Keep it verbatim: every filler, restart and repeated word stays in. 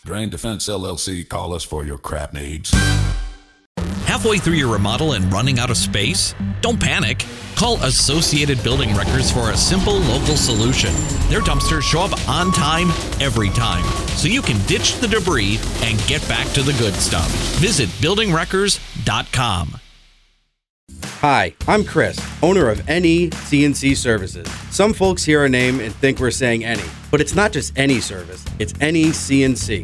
Grain Defense L L C, call us for your crap needs. Halfway through your remodel and running out of space? Don't panic. Call Associated Building Wreckers for a simple local solution. Their dumpsters show up on time, every time, so you can ditch the debris and get back to the good stuff. Visit building wreckers dot com. Hi, I'm Chris, owner of Any C N C Services. Some folks hear our name and think we're saying any, but it's not just any service, it's Any C N C.